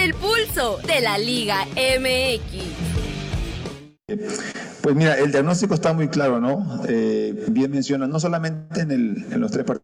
El pulso de la Liga MX. Pues mira, el diagnóstico está muy claro, ¿no? Bien menciona, no solamente en los tres partidos,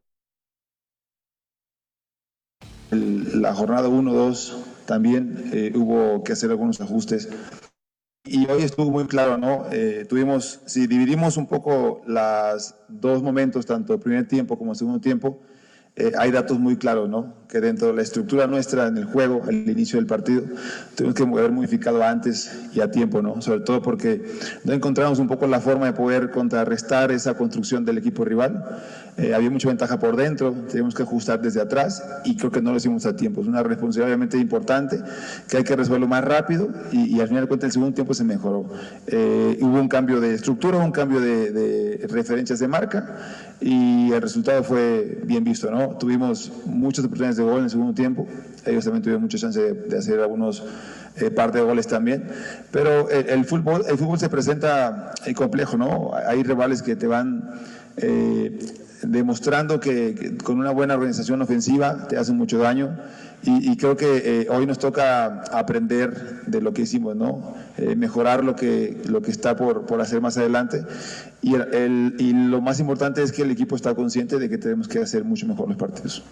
la jornada 1, 2, también hubo que hacer algunos ajustes. Y hoy estuvo muy claro, ¿no? Si dividimos un poco los dos momentos, tanto primer tiempo como segundo tiempo, hay datos muy claros, ¿no? Que dentro de la estructura nuestra en el juego, al inicio del partido, tuvimos que haber modificado antes y a tiempo, ¿no? Sobre todo porque no encontramos un poco la forma de poder contrarrestar esa construcción del equipo rival. Había mucha ventaja por dentro, teníamos que ajustar desde atrás y creo que no lo hicimos a tiempo. Es una responsabilidad obviamente importante que hay que resolverlo más rápido y al final de cuentas el segundo tiempo se mejoró. Hubo un cambio de estructura, un cambio de referencias de marca y el resultado fue bien visto, ¿no? Tuvimos muchas oportunidades de gol en el segundo tiempo, ellos también tuvieron mucha chance de hacer algunos par de goles también, pero el fútbol se presenta complejo, ¿no? Hay rivales que te van demostrando que con una buena organización ofensiva te hacen mucho daño y creo que hoy nos toca aprender de lo que hicimos, ¿no? Mejorar lo que está por hacer más adelante y lo más importante es que el equipo está consciente de que tenemos que hacer mucho mejor los partidos.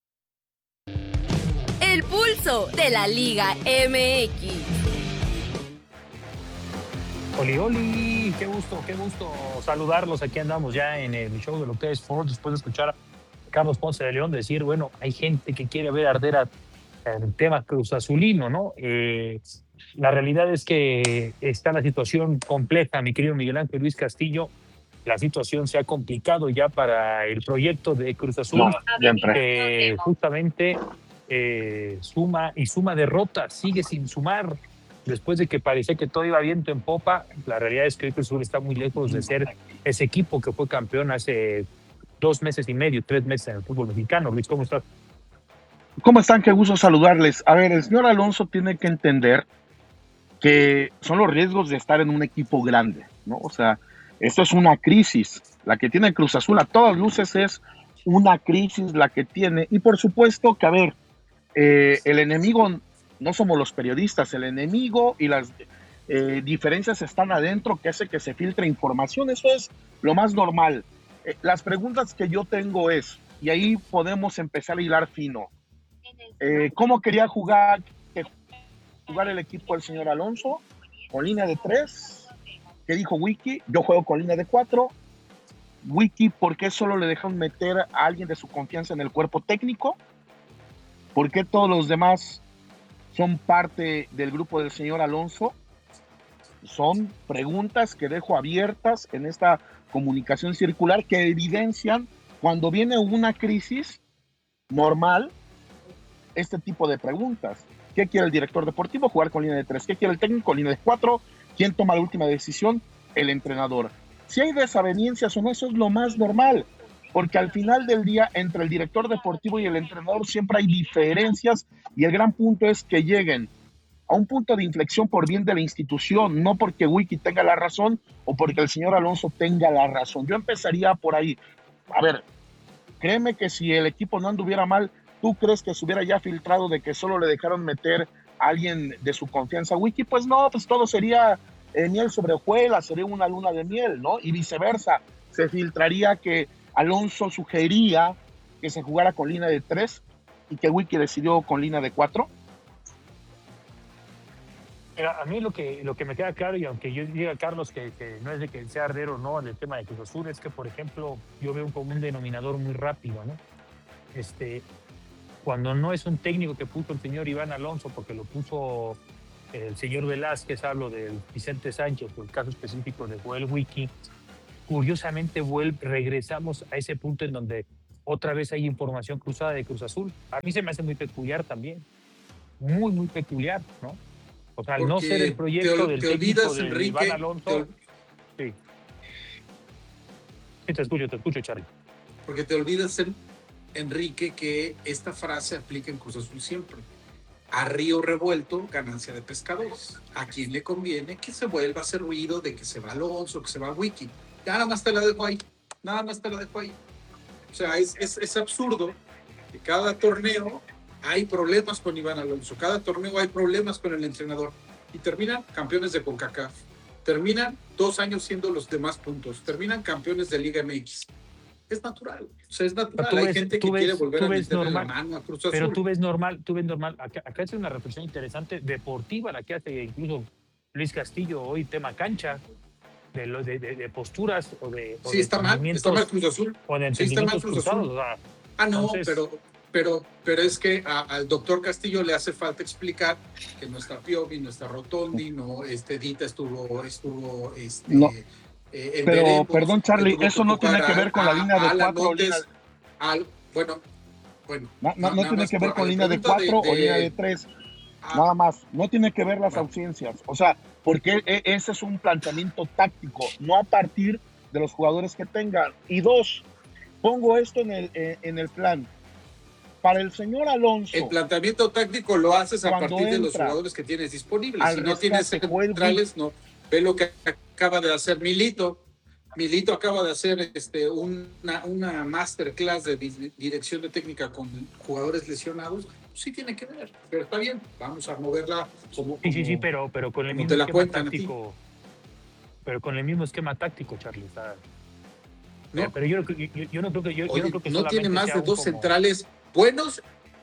El pulso de la Liga MX. Oli, qué gusto saludarlos. Aquí andamos ya en el show de Octavia Sports después de escuchar a Carlos Ponce de León decir, bueno, hay gente que quiere ver arder el tema Cruz Azulino, ¿no? La realidad es que está la situación compleja, mi querido Miguel Ángel Luis Castillo. La situación se ha complicado ya para el proyecto de Cruz Azul, que justamente suma derrotas, sigue sin sumar. Después de que parecía que todo iba viento en popa, la realidad es que hoy Cruz Azul está muy lejos de ser ese equipo que fue campeón hace 2 meses y medio, 3 meses en el fútbol mexicano. Luis, ¿cómo estás? ¿Cómo están? Qué gusto saludarles. A ver, el señor Alonso tiene que entender que son los riesgos de estar en un equipo grande, ¿no? O sea, esto es una crisis. La que tiene Cruz Azul a todas luces es una crisis la que tiene. Y por supuesto que, a ver, el enemigo no somos los periodistas, el enemigo y las diferencias están adentro, que hace que se filtre información. Eso es lo más normal. Las preguntas que yo tengo es, y ahí podemos empezar a hilar fino, ¿cómo quería jugar el equipo del señor Alonso? Con línea de 3. ¿Qué dijo Wiki? Yo juego con línea de 4. Wiki, ¿por qué solo le dejaron meter a alguien de su confianza en el cuerpo técnico? ¿Por qué todos los demás son parte del grupo del señor Alonso? Son preguntas que dejo abiertas en esta comunicación circular que evidencian cuando viene una crisis normal este tipo de preguntas. ¿Qué quiere el director deportivo? Jugar con línea de 3. ¿Qué quiere el técnico? Línea de 4. ¿Quién toma la última decisión? El entrenador. Si hay desavenencias o no, eso es lo más normal, porque al final del día entre el director deportivo y el entrenador siempre hay diferencias y el gran punto es que lleguen a un punto de inflexión por bien de la institución, no porque Wiki tenga la razón o porque el señor Alonso tenga la razón. Yo empezaría por ahí. A ver, créeme que si el equipo no anduviera mal, ¿tú crees que se hubiera ya filtrado de que solo le dejaron meter a alguien de su confianza a Wiki? Pues no, pues todo sería miel sobre hojuelas, sería una luna de miel, ¿no? Y viceversa, se filtraría que Alonso sugería que se jugara con línea de 3 y que Wiki decidió con línea de 4. A mí lo que me queda claro, y aunque yo diga, Carlos, que no es de que sea arder o no en el tema de Cruz Azul, es que, por ejemplo, yo veo un común denominador muy rápido, ¿no? Cuando no es un técnico que puso el señor Iván Alonso, porque lo puso el señor Velázquez, hablo del Vicente Sánchez, por el caso específico de Joel Wiki, curiosamente regresamos a ese punto en donde otra vez hay información cruzada de Cruz Azul. A mí se me hace muy peculiar también, muy, muy peculiar, ¿no? O sea, al no ser el proyecto del técnico de Enrique, Iván Alonso... Sí. Sí, te escucho, Charlie. Porque te olvidas, Enrique, que esta frase aplica en Cruz Azul siempre. A río revuelto, ganancia de pescadores. ¿A quién le conviene que se vuelva a hacer ruido de que se va Alonso, que se va Wiki? Nada más te la dejo ahí. O sea, es absurdo que cada torneo hay problemas con Iván Alonso, cada torneo hay problemas con el entrenador y terminan campeones de CONCACAF, terminan 2 años siendo los de más puntos, terminan campeones de Liga MX. Es natural, o sea, es natural. Hay gente que quiere volver a meterle la mano a Cruz Azul. Pero tú ves normal. Acá es una reflexión interesante, deportiva, la que hace incluso Luis Castillo hoy, tema cancha, de posturas o de. Sí, está mal Cruz Azul. O de sí, está mal Cruz Azul. O sea, no, entonces... pero es que al doctor Castillo le hace falta explicar que no está Piovi, no está Rotondi, no, Dita estuvo no. Pero, veremos, perdón, Charlie, eso no tiene que ver con la línea de 4 o línea... Bueno. No tiene que ver con línea de 4 o línea de 3. Nada más. No tiene que ver las ausencias. O sea, porque ese es un planteamiento táctico, no a partir de los jugadores que tengan. Y 2, pongo esto en el plan. Para el señor Alonso... El planteamiento táctico lo haces a partir de los jugadores que tienes disponibles. Si no tienes centrales, no. Ve lo que acaba de hacer Milito. Milito acaba de hacer una masterclass de dirección de técnica con jugadores lesionados. Sí tiene que ver, pero está bien. Vamos a moverla como sí, pero con el mismo esquema táctico. Pero con el mismo esquema táctico, Charlie. O sea, no, pero yo no creo que yo no creo que no tiene más de 2 centrales buenos.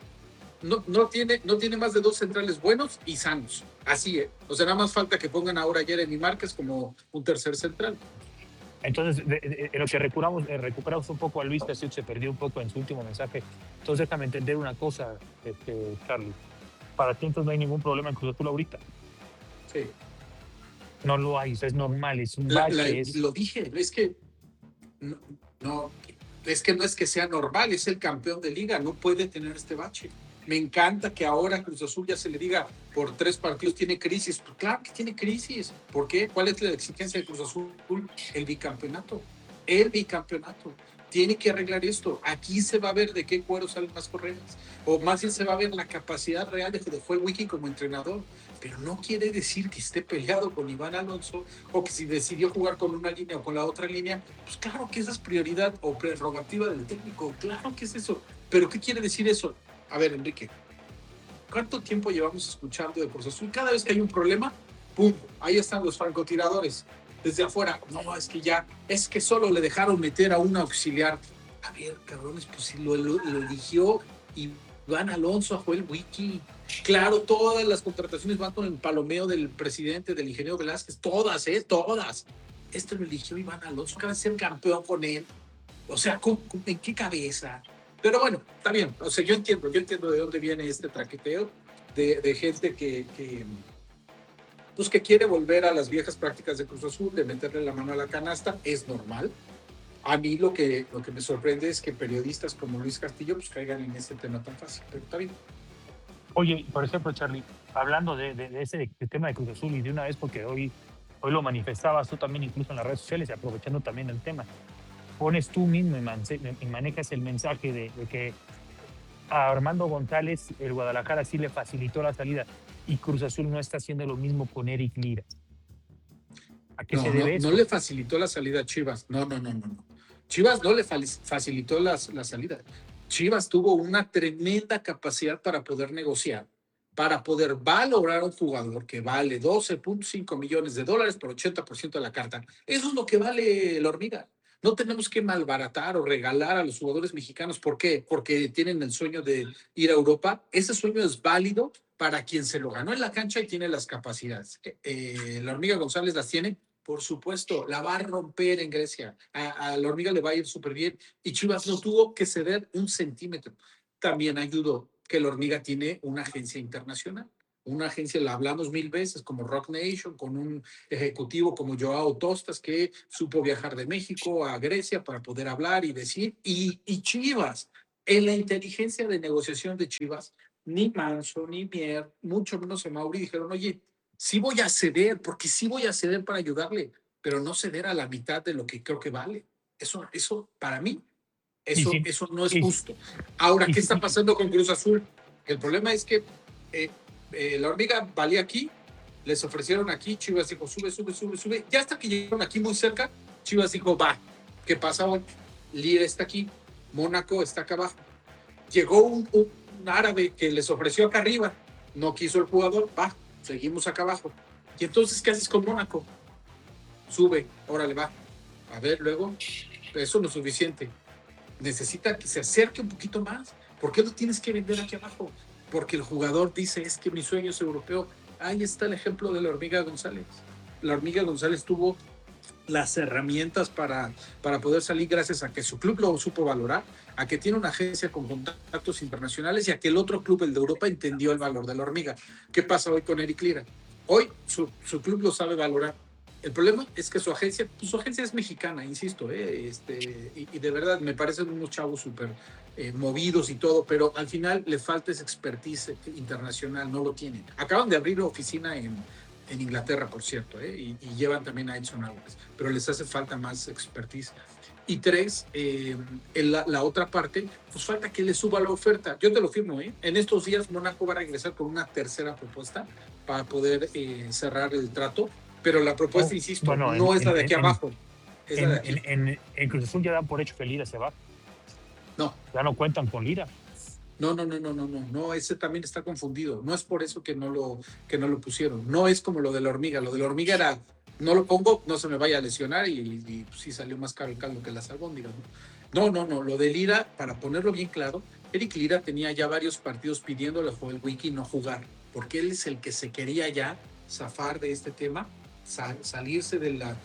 No tiene más de 2 centrales buenos y sanos. Así es. O sea, nada más falta que pongan ahora a Jeremy Márquez como un tercer central. Entonces, en lo que recuperamos un poco a Luis Castillo, se perdió un poco en su último mensaje. Entonces, déjame entender una cosa, Charlie. Para ti, entonces, no hay ningún problema en Cruz Azul ahorita. Sí. No lo hay, es normal, es un bache. Lo dije, es que no es que sea normal, es el campeón de liga, no puede tener este bache. Me encanta que ahora a Cruz Azul ya se le diga por 3 partidos tiene crisis. Pues claro que tiene crisis. ¿Por qué? ¿Cuál es la exigencia de Cruz Azul? El bicampeonato. Tiene que arreglar esto. Aquí se va a ver de qué cuero salen más correas. O más bien se va a ver la capacidad real de Fue Wiki como entrenador. Pero no quiere decir que esté peleado con Iván Alonso o que si decidió jugar con una línea o con la otra línea, pues claro que esa es prioridad o prerrogativa del técnico. Claro que es eso. Pero ¿qué quiere decir eso? A ver, Enrique, ¿cuánto tiempo llevamos escuchando de Cruz Azul? Cada vez que hay un problema, ¡pum! Ahí están los francotiradores. Desde afuera, no, es que solo le dejaron meter a un auxiliar. A ver, cabrones, pues si lo eligió Iván Alonso a Joel Wiki. Claro, todas las contrataciones van con el palomeo del presidente, del ingeniero Velázquez. Todas. Esto lo eligió Iván Alonso. Acaba de ser campeón con él. O sea, ¿en qué cabeza? Pero bueno, está bien. O sea, yo entiendo de dónde viene este traqueteo de gente que quiere volver a las viejas prácticas de Cruz Azul, de meterle la mano a la canasta. Es normal. A mí lo que me sorprende es que periodistas como Luis Castillo pues caigan en ese tema tan fácil, pero está bien. Oye, por ejemplo, Charlie, hablando de ese tema de Cruz Azul y de una vez porque hoy lo manifestabas tú también incluso en las redes sociales y aprovechando también el tema, pones tú mismo y manejas el mensaje de que a Armando González el Guadalajara sí le facilitó la salida y Cruz Azul no está haciendo lo mismo con Eric Lira. ¿A qué se debe eso? No le facilitó la salida a Chivas. No. Chivas no le facilitó la salida. Chivas tuvo una tremenda capacidad para poder negociar, para poder valorar a un jugador que vale $12.5 millones por 80% de la carta. Eso es lo que vale la Hormiga. No tenemos que malbaratar o regalar a los jugadores mexicanos. ¿Por qué? Porque tienen el sueño de ir a Europa. Ese sueño es válido para quien se lo ganó en la cancha y tiene las capacidades. La Hormiga González las tiene. Por supuesto, la va a romper en Grecia. A la Hormiga le va a ir súper bien. Y Chivas no tuvo que ceder un centímetro. También ayudó que la Hormiga tiene una agencia internacional. Una agencia, la hablamos 1000 veces, como Rock Nation, con un ejecutivo como Joao Tostas, que supo viajar de México a Grecia para poder hablar y decir. Y Chivas, en la inteligencia de negociación de Chivas, ni Manso, ni Mier, mucho menos Mauri, dijeron, oye, sí voy a ceder, porque sí voy a ceder para ayudarle, pero no ceder a la mitad de lo que creo que vale. Eso para mí, eso no es justo. Ahora, ¿qué está pasando con Cruz Azul? El problema es que la Hormiga valía aquí, les ofrecieron aquí, Chivas dijo, sube. Ya hasta que llegaron aquí muy cerca, Chivas dijo, va, ¿qué pasa hoy? Lira está aquí, Mónaco está acá abajo. Llegó un un árabe que les ofreció acá arriba, no quiso el jugador, va, seguimos acá abajo. Y entonces, ¿qué haces con Mónaco? Sube, órale, va. A ver, luego, eso no es suficiente. Necesita que se acerque un poquito más. ¿Por qué lo tienes que vender aquí abajo? Porque el jugador dice, es que mi sueño es europeo. Ahí está el ejemplo de la Hormiga González. La Hormiga González tuvo las herramientas para poder salir gracias a que su club lo supo valorar, a que tiene una agencia con contactos internacionales y a que el otro club, el de Europa, entendió el valor de la Hormiga. ¿Qué pasa hoy con Eric Lira? Hoy su club lo sabe valorar. El problema es que su agencia es mexicana, insisto, y de verdad me parecen unos chavos súper movidos y todo, pero al final le falta ese expertise internacional, no lo tienen. Acaban de abrir una oficina en Inglaterra, por cierto, y llevan también a Edson Álvarez, pero les hace falta más expertise. Y tres, la otra parte, pues falta que le suba la oferta. Yo te lo firmo, en estos días Mónaco va a regresar con una tercera propuesta para poder cerrar el trato, pero la propuesta, insisto, bueno, no es la de aquí abajo. Es la de aquí. En Cruz Azul ya dan por hecho que Lira se va. No. Ya no cuentan con Lira. No, ese también está confundido. No es por eso que no lo pusieron. No es como lo de la Hormiga. Lo de la Hormiga era, no lo pongo, no se me vaya a lesionar y sí salió más caro el caldo que las albóndigas. No. Lo de Lira, para ponerlo bien claro, Eric Lira tenía ya varios partidos pidiéndole a Joel Wiki no jugar, porque él es el que se quería ya zafar de este tema, salirse de la...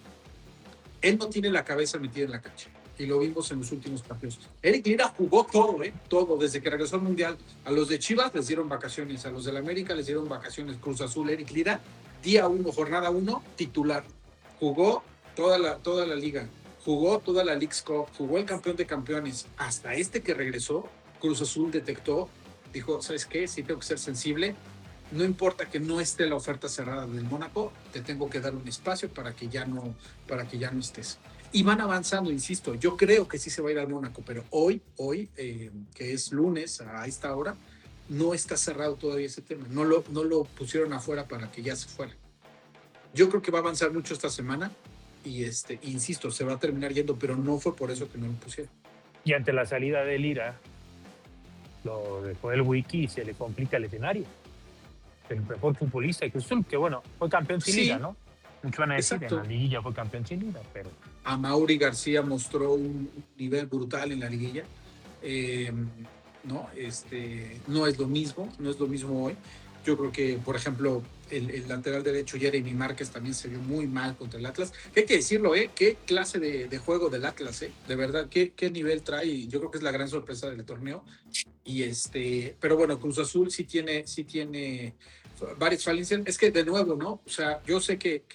Él no tiene la cabeza metida en la cancha. Y lo vimos en los últimos partidos. Eric Lira jugó todo, desde que regresó al Mundial. A los de Chivas les dieron vacaciones, a los del América les dieron vacaciones. Cruz Azul, Eric Lira, día 1, jornada 1, titular. Jugó toda la liga, jugó toda la Leagues Cup, jugó el campeón de campeones. Hasta que regresó, Cruz Azul detectó, dijo, ¿sabes qué? Sí tengo que ser sensible. No importa que no esté la oferta cerrada del Mónaco, te tengo que dar un espacio para que ya no estés. Y van avanzando, insisto, yo creo que sí se va a ir al Mónaco, pero hoy que es lunes a esta hora, no está cerrado todavía ese tema. No lo pusieron afuera para que ya se fuera. Yo creo que va a avanzar mucho esta semana y insisto, se va a terminar yendo, pero no fue por eso que no lo pusieron. Y ante la salida de Lira, lo dejó el Wiki y se le complica el escenario. El mejor futbolista que bueno, fue campeón sin Liga, ¿no? Muchos van a decir, exacto, en la liguilla fue campeón sin Liga, pero... Amaury García mostró un nivel brutal en la liguilla. No es lo mismo hoy. Yo creo que, por ejemplo, el lateral derecho Jeremy Márquez también se vio muy mal contra el Atlas. Hay que decirlo, qué clase de juego del Atlas, de verdad, qué nivel trae. Yo creo que es la gran sorpresa del torneo. Pero bueno, Cruz Azul sí tiene varias falencias. Es que de nuevo, ¿no? O sea, yo sé que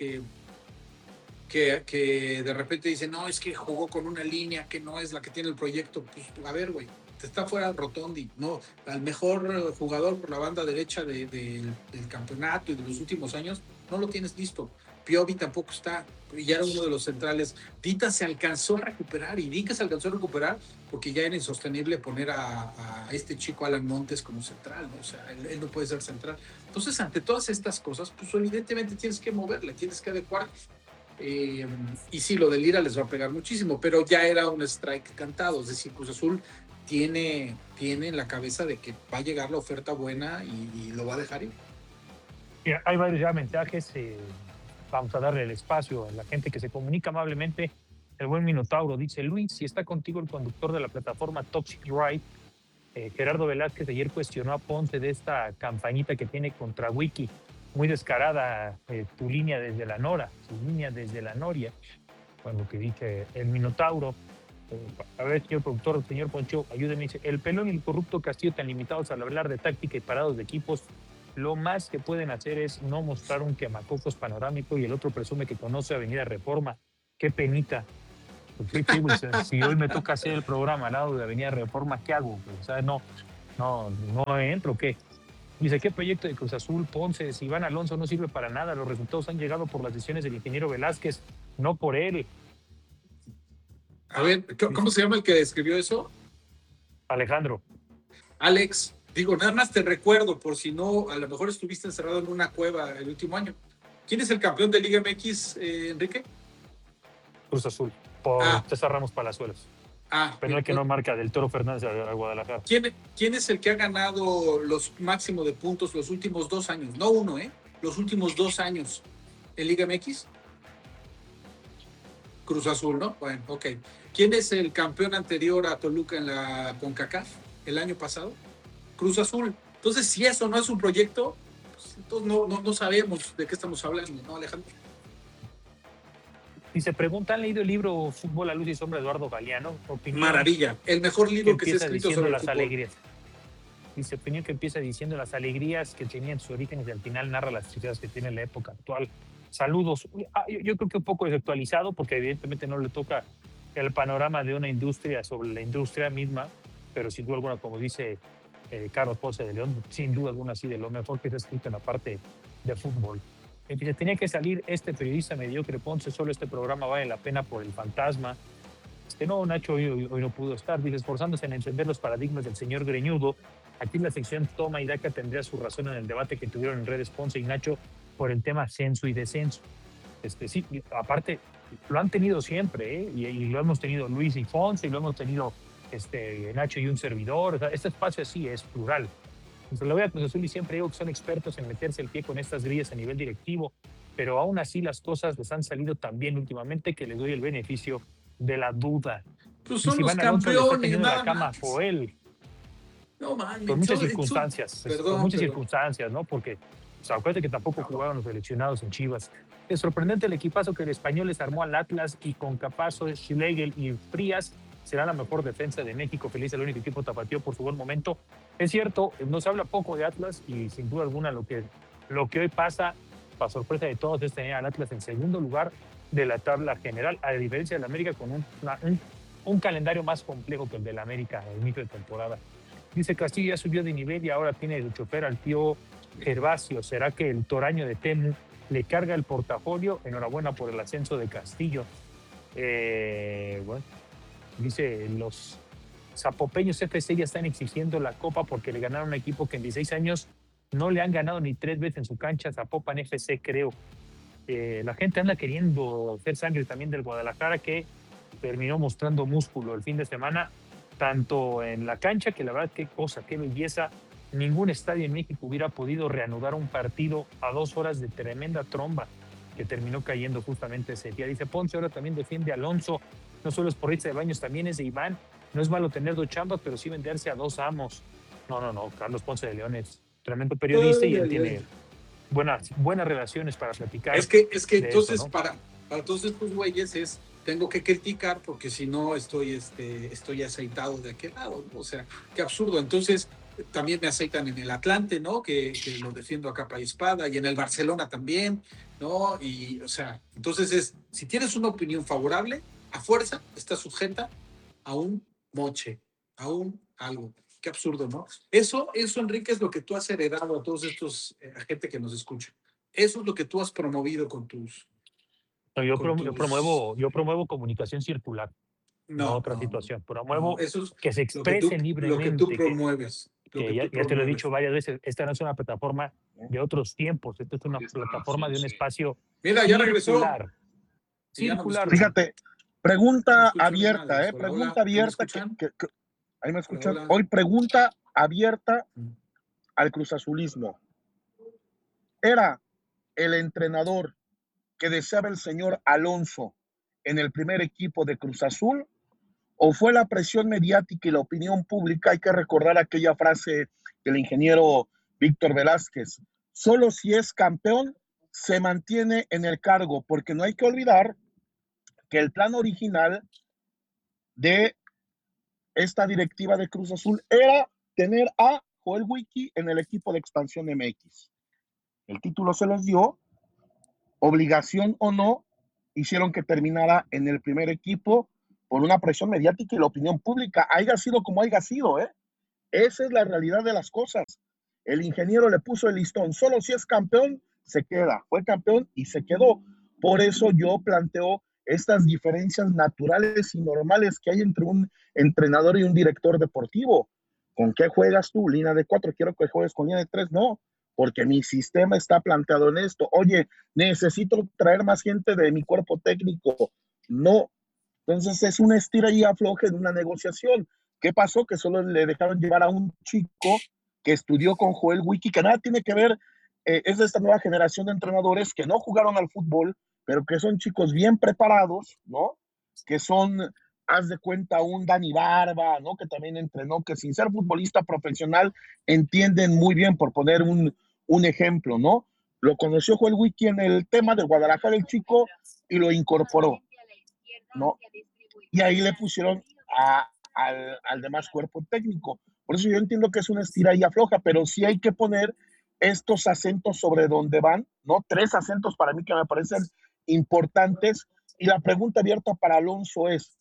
de repente dicen, no, es que jugó con una línea que no es la que tiene el proyecto. Pues, a ver, güey, te está fuera Rotondi, no, al mejor jugador por la banda derecha del campeonato y de los últimos años, no lo tienes listo. Piovi tampoco está, ya era uno de los centrales. Dita se alcanzó a recuperar, y Dita se alcanzó a recuperar porque ya era insostenible poner a este chico Alan Montes como central, ¿no? O sea, él no puede ser central. Entonces, ante todas estas cosas, pues evidentemente tienes que moverle, tienes que adecuar. Y sí, lo de Lira les va a pegar muchísimo, pero ya era un strike cantado. Es decir, Cruz Azul tiene en la cabeza de que va a llegar la oferta buena y lo va a dejar ir. Hay varios ya mensajes. Vamos a darle el espacio a la gente que se comunica amablemente. El buen Minotauro dice: Luis, si está contigo el conductor de la plataforma Toxic Ride, Gerardo Velázquez ayer cuestionó a Ponce de esta campañita que tiene contra Wiki. Muy descarada tu línea desde la Nora, su línea desde la Noria. Bueno, lo que dice el Minotauro. A ver, señor productor, señor Poncho, ayúdenme. Dice: el Pelón y el corrupto Castillo, tan limitados al hablar de táctica y parados de equipos, lo más que pueden hacer es no mostrar un quemacocos panorámico, y el otro presume que conoce Avenida Reforma. Qué penita. Pues, si hoy me toca hacer el programa al lado de Avenida Reforma, ¿qué hago? O sea, no entro, ¿qué? Dice: ¿qué proyecto de Cruz Azul, Ponce? Si Iván Alonso no sirve para nada, los resultados han llegado por las decisiones del ingeniero Velázquez, no por él. A ver, ¿cómo se llama el que escribió eso? Alejandro. Alex, digo, nada más te recuerdo, por si no, a lo mejor estuviste encerrado en una cueva el último año. ¿Quién es el campeón de Liga MX, Enrique? Cruz Azul, por César Ramos Palazuelos. penal que no marca del Toro Fernández a Guadalajara. ¿Quién es el que ha ganado los máximos de puntos los últimos 2 años? No uno, los últimos 2 años en Liga MX. Cruz Azul, ¿no? Bueno, ok. ¿Quién es el campeón anterior a Toluca en la CONCACAF el año pasado? Cruz Azul. Entonces, si eso no es un proyecto, pues, entonces no sabemos de qué estamos hablando, ¿no, Alejandro? Si se pregunta, ¿han leído el libro Fútbol a luz y sombra de Eduardo Galeano? Opinión Maravilla. El mejor libro que se ha empieza escrito diciendo sobre las el fútbol. alegrías. Dice opinión que empieza diciendo las alegrías que tenían sus orígenes y al final narra las tristezas que tiene la época actual. Saludos. Yo creo que un poco desactualizado porque evidentemente no le toca el panorama de una industria sobre la industria misma, pero sin duda alguna, como dice Carlos Ponce de León, sin duda alguna, sí, de lo mejor que se ha escrito en la parte de fútbol. Tenía que salir este periodista mediocre Ponce, solo este programa vale la pena por el fantasma. No, Nacho hoy no pudo estar, dice, esforzándose en encender los paradigmas del señor Greñudo. Aquí la sección Toma y Daca tendría su razón en el debate que tuvieron en redes Ponce y Nacho por el tema ascenso y descenso. Sí, aparte, lo han tenido siempre, y lo hemos tenido Luis y Ponce, y lo hemos tenido Nacho y un servidor. O sea, este espacio así es plural. Entonces, lo voy a Cruz Azul y siempre digo que son expertos en meterse el pie con estas grillas a nivel directivo, pero aún así las cosas les han salido tan bien últimamente que les doy el beneficio de la duda. Pues son si los Iván Alonso campeones, le está teniendo nada la cama más. por él. No mames. Por muchas circunstancias. Por muchas perdón. circunstancias, ¿no? Porque, o sea, acuérdate que tampoco jugaron los seleccionados en Chivas. Es sorprendente el equipazo que el Español les armó al Atlas y con Capazo, Schlegel y Frías será la mejor defensa de México. Feliz el único equipo tapatío por su buen momento. Es cierto, no se habla poco de Atlas y sin duda alguna lo que hoy pasa, para sorpresa de todos, es tener al Atlas en segundo lugar de la tabla general, a diferencia del América con un calendario más complejo que el del América en inicio de temporada. Dice Castillo ya subió de nivel y ahora tiene de chofer al tío Gervasio. ¿Será que el toraño de Temu le carga el portafolio? Enhorabuena por el ascenso de Castillo. Bueno, dice los zapopeños FC ya están exigiendo la copa porque le ganaron a un equipo que en 16 años no le han ganado ni 3 veces en su cancha. Zapopan FC, creo. La gente anda queriendo hacer sangre también del Guadalajara, que terminó mostrando músculo el fin de semana, tanto en la cancha, que la verdad, qué cosa, qué belleza. Ningún estadio en México hubiera podido reanudar un partido a 2 horas de tremenda tromba que terminó cayendo justamente ese día. Dice Ponce, ahora también defiende a Alonso. No solo es por Ritza de Baños, también es de Iván. No es malo tener 2 chambas, pero sí venderse a 2 amos. No. Carlos Ponce de León es tremendo periodista y él tiene buenas relaciones para platicar. Es que entonces, eso, ¿no? para todos estos güeyes tengo que criticar porque si no estoy aceitado de aquel lado. O sea, qué absurdo. Entonces, también me aceitan en el Atlante, ¿no? Que lo defiendo a capa y espada, y en el Barcelona también, ¿no? Y, o sea, entonces si tienes una opinión favorable, a fuerza está sujeta a un moche, a un algo. Qué absurdo, ¿no? Eso, Enrique, es lo que tú has heredado a todos estos, a gente que nos escucha. Eso es lo que tú has promovido con tus... Yo promuevo comunicación circular. No otra situación. Promuevo eso es que se expresen libremente. Lo que tú promueves. Ya te lo he dicho varias veces, esta no es una plataforma de otros tiempos, esta es una plataforma de un espacio. Mira, ya regresó. Circular. Fíjate, pregunta No abierta, nada, pregunta abierta. ¿Ahí me escuchan? Hola. Hoy pregunta abierta al cruzazulismo. ¿Era el entrenador que deseaba el señor Alonso en el primer equipo de Cruz Azul? ¿O fue la presión mediática y la opinión pública? Hay que recordar aquella frase del ingeniero Víctor Velázquez: solo si es campeón se mantiene en el cargo, porque no hay que olvidar que el plan original de esta directiva de Cruz Azul era tener a Joel Wiki en el equipo de Expansión MX. El título se los dio, obligación o no, hicieron que terminara en el primer equipo por una presión mediática y la opinión pública, haya sido como haya sido, Esa es la realidad de las cosas. El ingeniero le puso el listón, solo si es campeón, se queda. Fue campeón y se quedó. Por eso yo planteo estas diferencias naturales y normales que hay entre un entrenador y un director deportivo. ¿Con qué juegas tú? Línea de 4, quiero que juegues con línea de 3. No, porque mi sistema está planteado en esto. Oye, necesito traer más gente de mi cuerpo técnico. No, Entonces es una estira y afloje de una negociación. ¿Qué pasó? Que solo le dejaron llevar a un chico que estudió con Joel Wiki, que nada tiene que ver, es de esta nueva generación de entrenadores que no jugaron al fútbol, pero que son chicos bien preparados, ¿no? Que son, haz de cuenta, un Dani Barba, ¿no? Que también entrenó, que sin ser futbolista profesional entienden muy bien, por poner un ejemplo, ¿no? Lo conoció Joel Wiki en el tema de Guadalajara, el chico, y lo incorporó, ¿no? Y ahí le pusieron al demás cuerpo técnico. Por eso yo entiendo que es una estira y afloja, pero sí hay que poner estos acentos sobre donde van, ¿no? 3 acentos para mí que me parecen importantes. Y la pregunta abierta para Alonso es,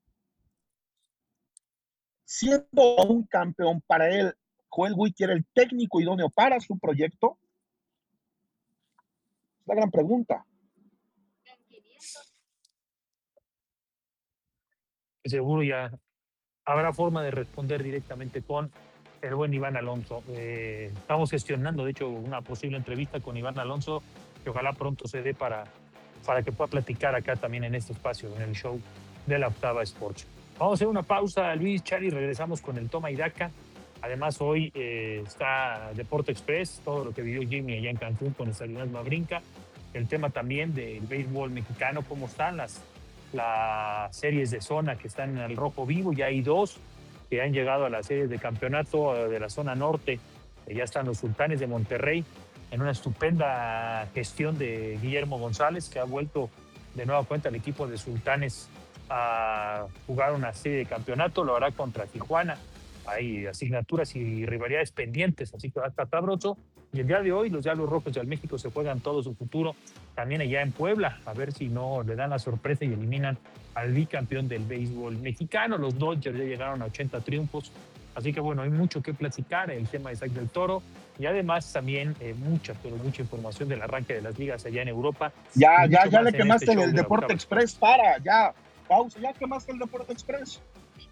siendo un campeón para él, Joel Wiki era el técnico idóneo para su proyecto. Es la gran pregunta. Seguro ya habrá forma de responder directamente con el buen Iván Alonso. Estamos gestionando, de hecho, una posible entrevista con Iván Alonso, que ojalá pronto se dé para que pueda platicar acá también en este espacio, en el show de la Octava Sports. Vamos a hacer una pausa, Luis, Chari, regresamos con el Toma y Daca. Además, hoy está Deporte Express, todo lo que vivió Jimmy allá en Cancún con esta misma brinca. El tema también del béisbol mexicano, cómo están las series de zona que están en el rojo vivo. Ya hay 2 que han llegado a las series de campeonato de la zona norte. Ya están los Sultanes de Monterrey en una estupenda gestión de Guillermo González, que ha vuelto de nueva cuenta al equipo de Sultanes a jugar una serie de campeonato. Lo hará contra Tijuana. Hay asignaturas y rivalidades pendientes, así que va a estar sabroso. Y el día de hoy los Diablos Rojos del México se juegan todo su futuro también allá en Puebla, a ver si no le dan la sorpresa y eliminan al bicampeón del béisbol mexicano. Los Dodgers ya llegaron a 80 triunfos, así que bueno, hay mucho que platicar, el tema de Isaac del Toro, y además también mucha información del arranque de las ligas allá en Europa. Ya le quemaste el Deporte Express, pausa, ya quemaste el Deporte Express.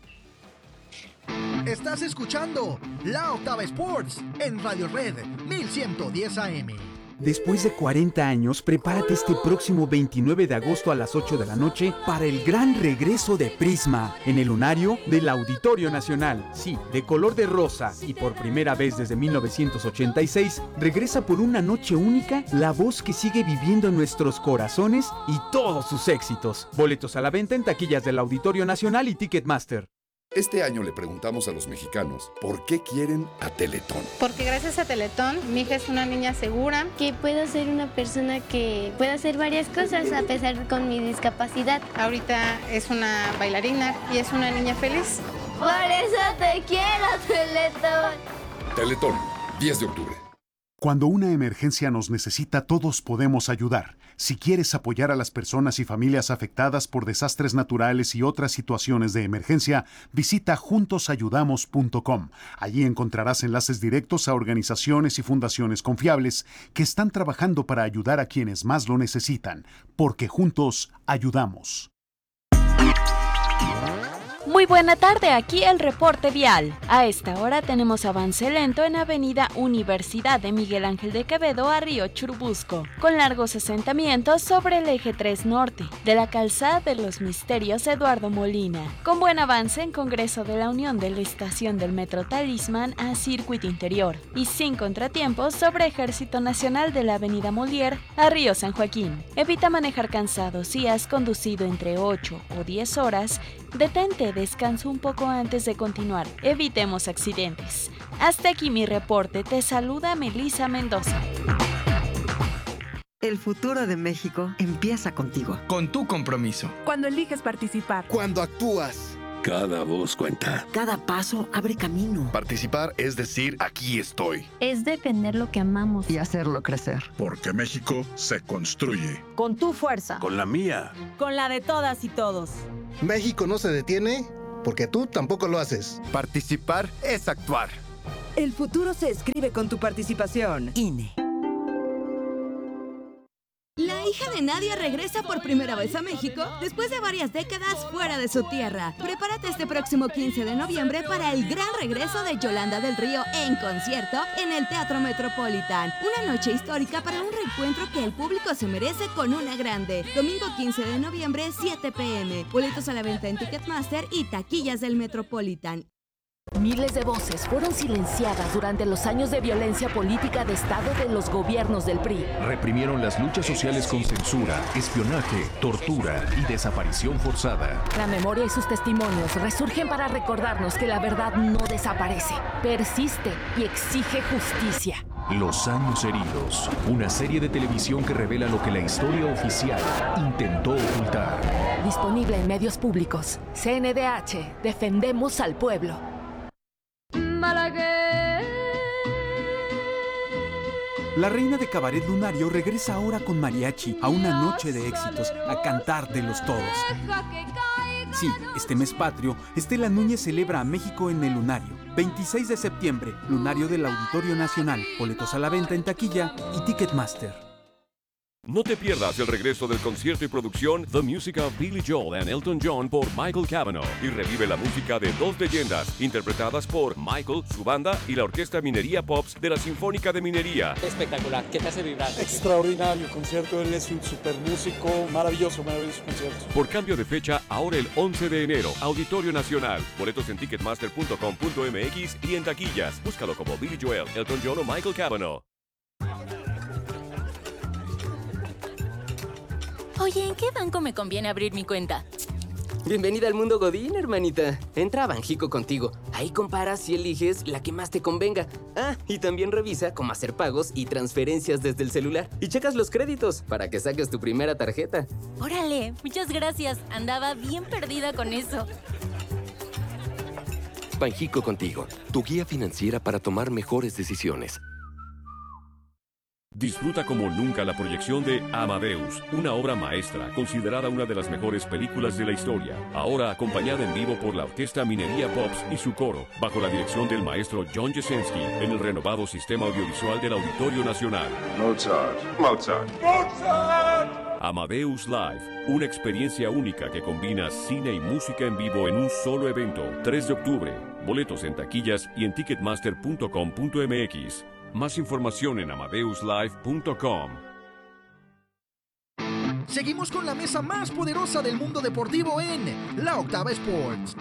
Estás escuchando La Octava Sports en Radio Red 1110 AM. Después de 40 años, prepárate este próximo 29 de agosto a las 8 de la noche para el gran regreso de Prisma en el lunario del Auditorio Nacional. Sí, de color de rosa y por primera vez desde 1986, regresa por una noche única la voz que sigue viviendo en nuestros corazones y todos sus éxitos. Boletos a la venta en taquillas del Auditorio Nacional y Ticketmaster. Este año le preguntamos a los mexicanos por qué quieren a Teletón. Porque gracias a Teletón, mi hija es una niña segura. Que puedo ser una persona que pueda hacer varias cosas a pesar con mi discapacidad. Ahorita es una bailarina y es una niña feliz. Por eso te quiero, Teletón. Teletón, 10 de octubre. Cuando una emergencia nos necesita, todos podemos ayudar. Si quieres apoyar a las personas y familias afectadas por desastres naturales y otras situaciones de emergencia, visita juntosayudamos.com. Allí encontrarás enlaces directos a organizaciones y fundaciones confiables que están trabajando para ayudar a quienes más lo necesitan, porque juntos ayudamos. Muy buena tarde, aquí el reporte vial. A esta hora tenemos avance lento en Avenida Universidad de Miguel Ángel de Quevedo a Río Churubusco, con largos asentamientos sobre el eje 3 norte, de la calzada de los Misterios Eduardo Molina, con buen avance en Congreso de la Unión de la estación del Metro Talismán a Circuito Interior, y sin contratiempos sobre Ejército Nacional de la Avenida Molière a Río San Joaquín. Evita manejar cansado si has conducido entre 8 o 10 horas, detente, descansa un poco antes de continuar. Evitemos accidentes. Hasta aquí mi reporte. Te saluda Melissa Mendoza. El futuro de México empieza contigo. Con tu compromiso. Cuando eliges participar. Cuando actúas. Cada voz cuenta. Cada paso abre camino. Participar es decir, aquí estoy. Es defender lo que amamos. Y hacerlo crecer. Porque México se construye. Con tu fuerza. Con la mía. Con la de todas y todos. México no se detiene porque tú tampoco lo haces. Participar es actuar. El futuro se escribe con tu participación. INE. La hija de Nadia regresa por primera vez a México después de varias décadas fuera de su tierra. Prepárate este próximo 15 de noviembre para el gran regreso de Yolanda del Río en concierto en el Teatro Metropolitan. Una noche histórica para un reencuentro que el público se merece con una grande. Domingo 15 de noviembre, 7 p.m. Boletos a la venta en Ticketmaster y taquillas del Metropolitan. Miles de voces fueron silenciadas durante los años de violencia política de Estado de los gobiernos del PRI. Reprimieron las luchas sociales con censura, espionaje, tortura y desaparición forzada. La memoria y sus testimonios resurgen para recordarnos que la verdad no desaparece, persiste y exige justicia. Los años heridos, una serie de televisión que revela lo que la historia oficial intentó ocultar. Disponible en medios públicos. CNDH, defendemos al pueblo. La reina de cabaret lunario regresa ahora con mariachi a una noche de éxitos, a cantar de los todos. Sí, este mes patrio, Estela Núñez celebra a México en el Lunario. 26 de septiembre, Lunario del Auditorio Nacional. Boletos a la venta en taquilla y Ticketmaster. No te pierdas el regreso del concierto y producción The Music of Billy Joel and Elton John por Michael Cavanaugh y revive la música de dos leyendas interpretadas por Michael, su banda y la Orquesta Minería Pops de la Sinfónica de Minería. Espectacular, ¿qué te hace vibrar? Extraordinario concierto, él es un super músico, maravilloso concierto. Por cambio de fecha, ahora el 11 de enero, Auditorio Nacional. Boletos en ticketmaster.com.mx y en taquillas. Búscalo como Billy Joel, Elton John o Michael Cavanaugh. Oye, ¿en qué banco me conviene abrir mi cuenta? Bienvenida al mundo Godín, hermanita. Entra a Banjico contigo. Ahí comparas y eliges la que más te convenga. Ah, y también revisa cómo hacer pagos y transferencias desde el celular. Y checas los créditos para que saques tu primera tarjeta. Órale, muchas gracias. Andaba bien perdida con eso. Banjico contigo, tu guía financiera para tomar mejores decisiones. Disfruta como nunca la proyección de Amadeus, una obra maestra considerada una de las mejores películas de la historia. Ahora acompañada en vivo por la Orquesta Minería Pops y su coro, bajo la dirección del maestro John Jasinski, en el renovado sistema audiovisual del Auditorio Nacional. Mozart. Amadeus Live, una experiencia única que combina cine y música en vivo en un solo evento. 3 de octubre. Boletos en taquillas y en ticketmaster.com.mx. Más información en amadeuslive.com. Seguimos con la mesa más poderosa del mundo deportivo en La Octava Sports.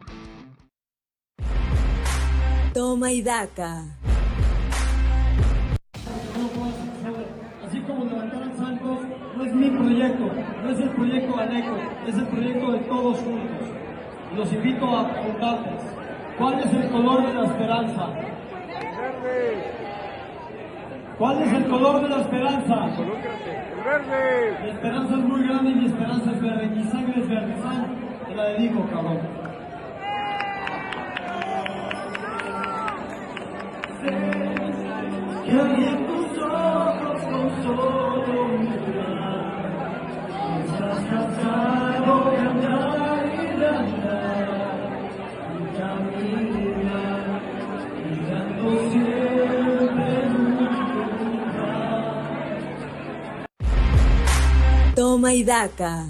Toma y daca. Así como levantar al Santos no es mi proyecto, no es el proyecto de Aneco, es el proyecto de todos juntos. Y los invito a preguntarles, ¿cuál es el color de la esperanza? Verde. ¿Cuál es el color de la esperanza? El verde. Mi esperanza es muy grande y mi esperanza es verde. Mi sangre es verde. Te la dedico, cabrón. Que abrí tus ojos con solo mirar. Estás cansado de andar y de andar. Y caminar. Mirando siempre. Toma y daca.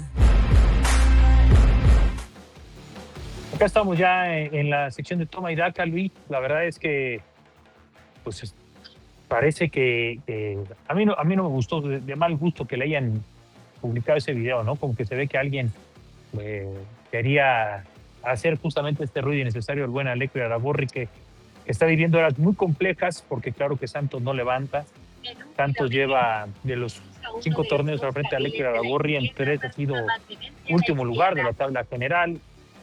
Acá estamos ya en la sección de Toma y Daca, Luis. La verdad es que pues parece que a mí no me gustó, de mal gusto que le hayan publicado ese video, ¿no? Como que se ve que alguien quería hacer justamente este ruido innecesario al buen Alecrio Irarrágorri, que está viviendo horas muy complejas, porque claro que Santos no levanta. Santos lleva de los 5 torneos al frente de Alecrio Irarrágorri, en 3 ha sido último lugar de la tabla general.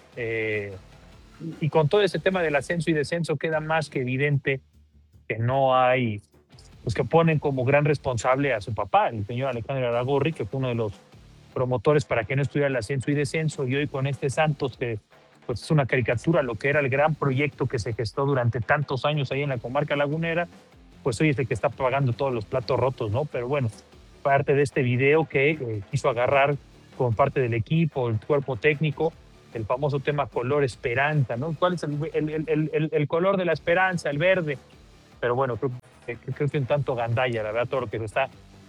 Y con todo ese tema del ascenso y descenso queda más que evidente que no hay, pues que ponen como gran responsable a su papá, el señor Alejandro Irarrágorri, que fue uno de los promotores para que no estuviera el ascenso y descenso, y hoy con este Santos que pues es una caricatura lo que era el gran proyecto que se gestó durante tantos años ahí en la comarca lagunera, pues hoy es el que está pagando todos los platos rotos, ¿no? Pero bueno, parte de este video que quiso agarrar con parte del equipo, el cuerpo técnico, el famoso tema color esperanza, ¿no? ¿Cuál es el color de la esperanza? El verde. Pero bueno, creo que un tanto gandalla, la verdad, todo lo que se está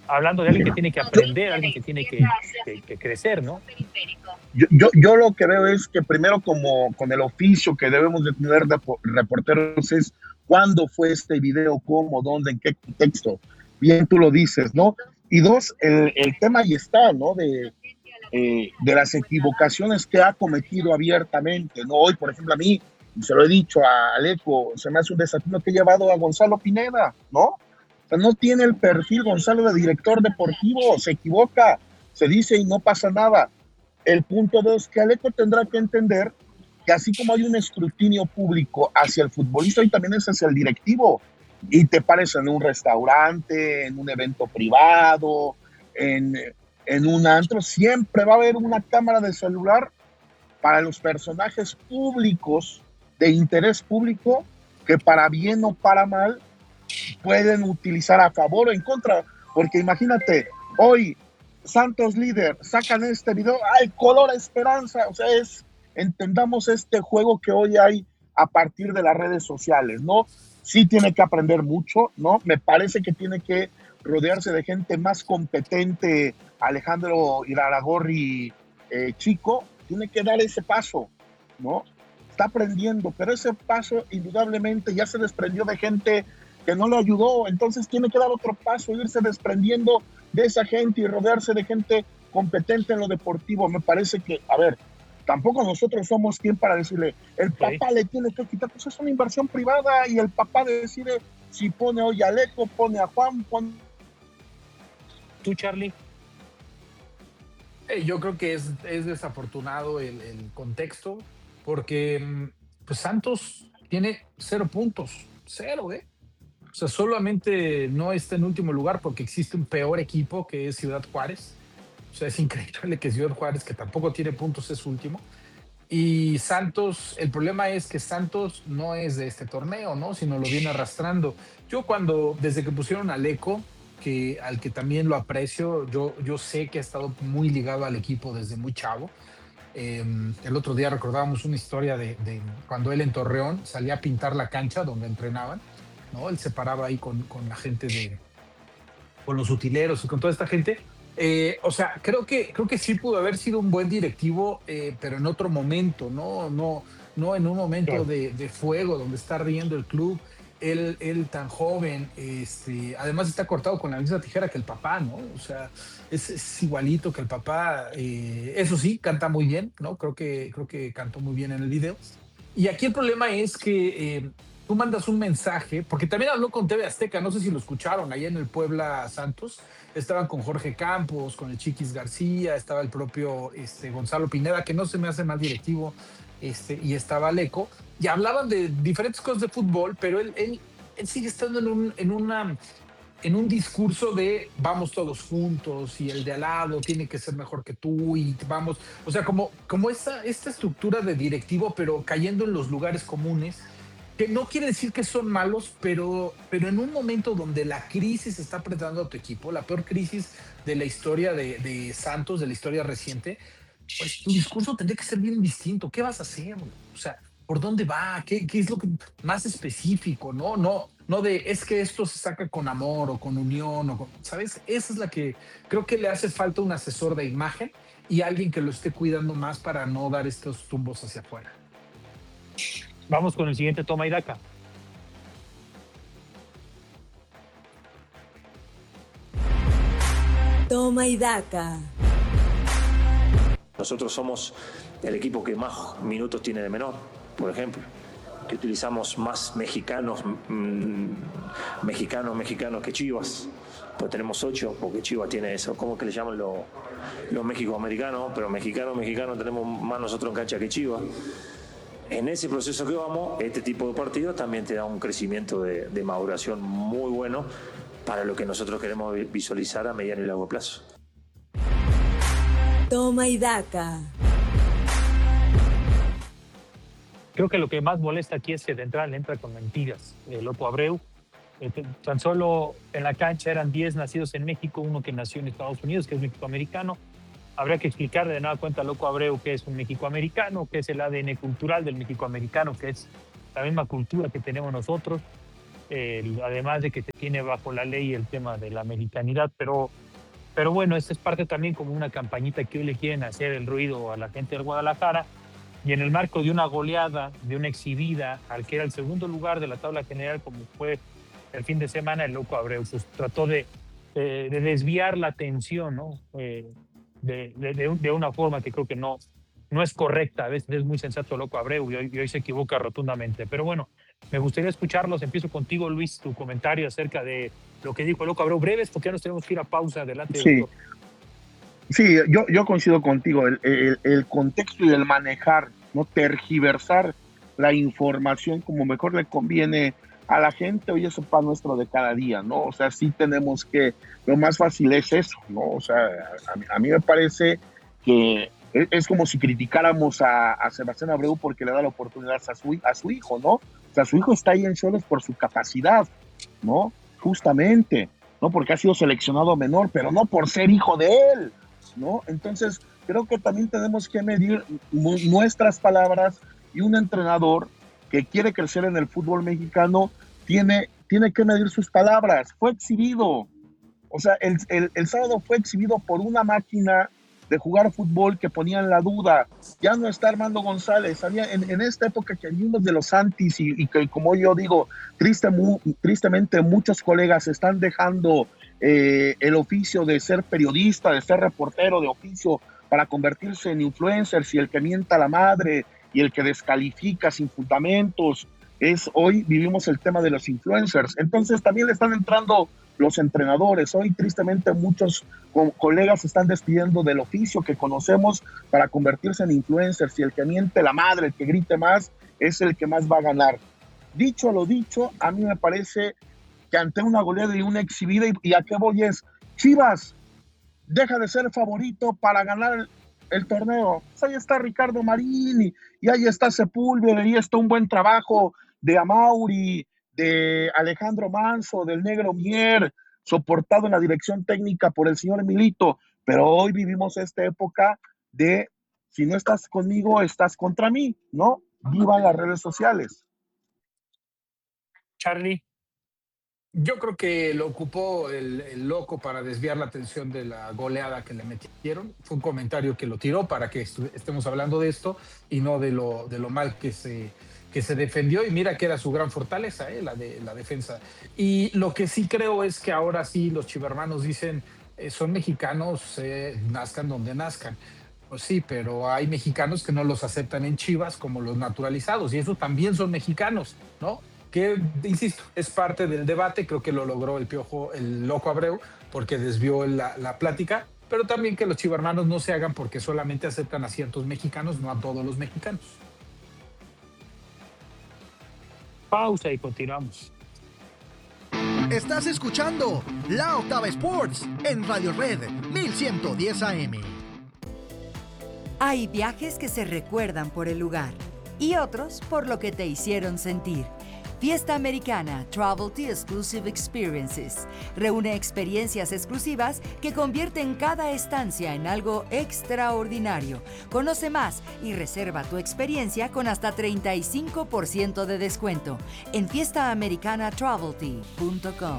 hablando de alguien que tiene que aprender, alguien que tiene que crecer, ¿no? Yo lo que veo es que primero, como con el oficio que debemos de tener de reporteros, es cuándo fue este video, cómo, dónde, en qué contexto. Bien, tú lo dices, ¿no? Y dos, el tema ahí está, ¿no? De las equivocaciones que ha cometido abiertamente, ¿no? Hoy, por ejemplo, a mí, se lo he dicho a Aleco, se me hace un desafío que he llevado a Gonzalo Pineda, ¿no? O sea, no tiene el perfil Gonzalo de director deportivo, se equivoca, se dice y no pasa nada. El punto 2, que Aleco tendrá que entender que así como hay un escrutinio público hacia el futbolista, y también es hacia el directivo, y te pares en un restaurante, en un evento privado, en un antro, siempre va a haber una cámara de celular para los personajes públicos de interés público que para bien o para mal pueden utilizar a favor o en contra, porque imagínate, hoy Santos líder, sacan este video, ¡ay, color esperanza! O sea, entendamos este juego que hoy hay a partir de las redes sociales, ¿no? Sí tiene que aprender mucho, ¿no? Me parece que tiene que rodearse de gente más competente. Alejandro Iraragorri, chico, tiene que dar ese paso, ¿no? Está aprendiendo, pero ese paso indudablemente ya se desprendió de gente que no le ayudó, entonces tiene que dar otro paso, irse desprendiendo de esa gente y rodearse de gente competente en lo deportivo. Me parece que, a ver, tampoco nosotros somos quien para decirle, el papá le tiene que quitar, pues es una inversión privada y el papá decide si pone hoy a Aleco, pone a Juan, ¿Tú, Charlie? Yo creo que es desafortunado el contexto, porque pues Santos tiene 0 puntos, 0, O sea, solamente no está en último lugar porque existe un peor equipo que es Ciudad Juárez. O sea, es increíble que Ciudad Juárez, que tampoco tiene puntos, es último. Y Santos, el problema es que Santos no es de este torneo, ¿no? Sino lo viene arrastrando. Yo desde que pusieron a Aleco, al que también lo aprecio, yo sé que ha estado muy ligado al equipo desde muy chavo. El otro día recordábamos una historia de cuando él en Torreón salía a pintar la cancha donde entrenaban, ¿no? Él se paraba ahí con la gente con los utileros y con toda esta gente. O sea, creo que sí pudo haber sido un buen directivo, pero en otro momento, no en un momento de fuego donde está riendo el club. Él tan joven, además está cortado con la misma tijera que el papá, ¿no? O sea, es igualito que el papá. Eso sí, canta muy bien, ¿no? Creo que cantó muy bien en el video. Y aquí el problema es que tú mandas un mensaje, porque también habló con TV Azteca, no sé si lo escucharon, allá en el Puebla Santos, estaban con Jorge Campos, con el Chiquis García, estaba el propio Gonzalo Pineda, que no se me hace mal directivo, y estaba Aleco, y hablaban de diferentes cosas de fútbol, pero él sigue estando en un discurso de vamos todos juntos y el de al lado tiene que ser mejor que tú y vamos, o sea, como esta estructura de directivo, pero cayendo en los lugares comunes, que no quiere decir que son malos, pero en un momento donde la crisis está apretando a tu equipo, la peor crisis de la historia de Santos, de la historia reciente, pues tu discurso tendría que ser bien distinto. ¿Qué vas a hacer? O sea, ¿por dónde va? ¿Qué es lo que más específico? No de es que esto se saca con amor o con unión, ¿sabes? Esa es la que creo que le hace falta un asesor de imagen y alguien que lo esté cuidando más para no dar estos tumbos hacia afuera. Vamos con el siguiente toma y daca. Toma y daca. Nosotros somos el equipo que más minutos tiene de menor, por ejemplo, que utilizamos más mexicanos que Chivas, pues tenemos 8, porque Chivas tiene eso, ¿cómo que le llaman los mexicoamericanos? Pero mexicano tenemos más nosotros en cancha que Chivas. En ese proceso que vamos, este tipo de partidos también te da un crecimiento de maduración muy bueno para lo que nosotros queremos visualizar a mediano y largo plazo. Toma y daca. Creo que lo que más molesta aquí es que de entrada le entra con mentiras. Loco Abreu, tan solo en la cancha eran 10 nacidos en México, uno que nació en Estados Unidos, que es mexicoamericano. Habría que explicarle de nada cuenta a Loco Abreu que es un mexicoamericano, que es el ADN cultural del mexicoamericano, que es la misma cultura que tenemos nosotros, además de que se tiene bajo la ley el tema de la americanidad, pero Pero bueno, esta es parte también como una campañita que hoy le quieren hacer el ruido a la gente del Guadalajara. Y en el marco de una goleada, de una exhibida, al que era el segundo lugar de la tabla general, como fue el fin de semana, el Loco Abreu pues, trató de desviar la atención, ¿no? De una forma que creo que no es correcta. A veces es muy sensato Loco Abreu y hoy se equivoca rotundamente. Pero bueno, me gustaría escucharlos. Empiezo contigo, Luis, tu comentario acerca de lo que dijo Loco Abreu. Breves, porque ya nos tenemos que ir a pausa. Adelante. Sí, sí, yo coincido contigo. El contexto y el manejar, no tergiversar la información como mejor le conviene a la gente, hoy es el pan nuestro de cada día, ¿no? O sea, sí tenemos que, lo más fácil es eso, ¿no? O sea, a mí me parece que es como si criticáramos a Sebastián Abreu porque le da la oportunidad a su hijo, ¿no? O sea, su hijo está ahí en Xolos por su capacidad, ¿no? Justamente, ¿no? Porque ha sido seleccionado menor, pero no por ser hijo de él, ¿no? Entonces, creo que también tenemos que medir nuestras palabras, y un entrenador que quiere crecer en el fútbol mexicano tiene que medir sus palabras. Fue exhibido, o sea, el sábado fue exhibido por una máquina de jugar fútbol que ponía en la duda. Ya no está Armando González. En esta época que vimos de los Santis y que, como yo digo, tristemente muchos colegas están dejando el oficio de ser periodista, de ser reportero de oficio, para convertirse en influencers, y el que mienta a la madre y el que descalifica sin fundamentos. Hoy vivimos el tema de los influencers. Entonces también le están entrando los entrenadores. Hoy tristemente muchos colegas se están despidiendo del oficio que conocemos para convertirse en influencers, y el que miente la madre, el que grite más, es el que más va a ganar. Dicho lo dicho, a mí me parece que ante una goleada y una exhibida, y a qué voy es, Chivas deja de ser favorito para ganar el torneo. Pues ahí está Ricardo Marín y ahí está Sepúlveda, ahí está un buen trabajo de Amauri, de Alejandro Manso, del Negro Mier, soportado en la dirección técnica por el señor Milito. Pero hoy vivimos esta época de, si no estás conmigo, estás contra mí, ¿no? Viva las redes sociales. Charlie. Yo creo que lo ocupó el Loco para desviar la atención de la goleada que le metieron. Fue un comentario que lo tiró para que estemos hablando de esto y no de lo mal que se defendió. Y mira que era su gran fortaleza, la defensa. Y lo que sí creo es que ahora sí los chivermanos dicen, son mexicanos, nazcan donde nazcan. Pues sí, pero hay mexicanos que no los aceptan en Chivas como los naturalizados, y esos también son mexicanos, ¿no? Que, insisto, es parte del debate. Creo que lo logró el Loco Abreu, porque desvió la plática, pero también que los chivermanos no se hagan porque solamente aceptan a ciertos mexicanos, no a todos los mexicanos. Pausa y continuamos. Estás escuchando La Octava Sports en Radio Red 1110 AM. Hay viajes que se recuerdan por el lugar y otros por lo que te hicieron sentir. Fiesta Americana Travel Tea Exclusive Experiences reúne experiencias exclusivas que convierten cada estancia en algo extraordinario. Conoce más y reserva tu experiencia con hasta 35% de descuento en fiestaamericanatravelt.com.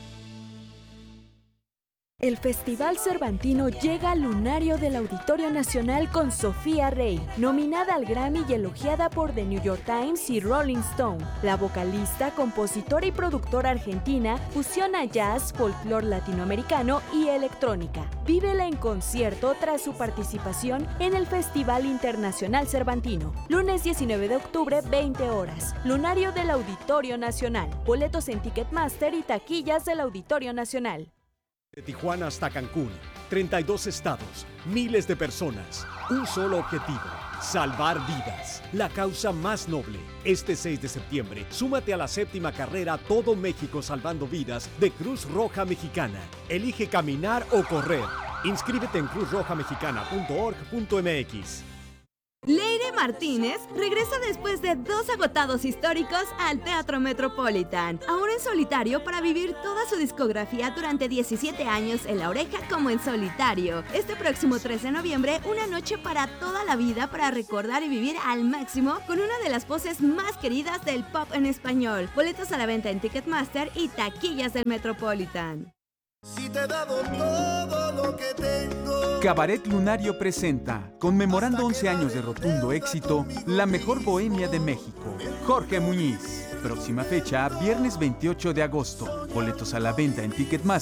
El Festival Cervantino llega al lunario del Auditorio Nacional con Sofía Rey, nominada al Grammy y elogiada por The New York Times y Rolling Stone. La vocalista, compositora y productora argentina fusiona jazz, folclore latinoamericano y electrónica. Vívela en concierto tras su participación en el Festival Internacional Cervantino. Lunes 19 de octubre, 20 horas. Lunario del Auditorio Nacional. Boletos en Ticketmaster y taquillas del Auditorio Nacional. De Tijuana hasta Cancún, 32 estados, miles de personas, un solo objetivo, salvar vidas, la causa más noble. Este 6 de septiembre, súmate a la 7ª carrera Todo México Salvando Vidas de Cruz Roja Mexicana. Elige caminar o correr. Inscríbete en cruzrojamexicana.org.mx. Leire Martínez regresa después de 2 agotados históricos al Teatro Metropolitan, ahora en solitario para vivir toda su discografía durante 17 años en La Oreja como en solitario. Este próximo 3 de noviembre, una noche para toda la vida para recordar y vivir al máximo con una de las voces más queridas del pop en español. Boletos a la venta en Ticketmaster y taquillas del Metropolitan. Si te he dado todo lo que tengo. Cabaret Lunario presenta, conmemorando 11 años de rotundo éxito, la mejor bohemia de México. Jorge Muñiz. Próxima fecha, viernes 28 de agosto. Boletos a la venta en Ticketmaster.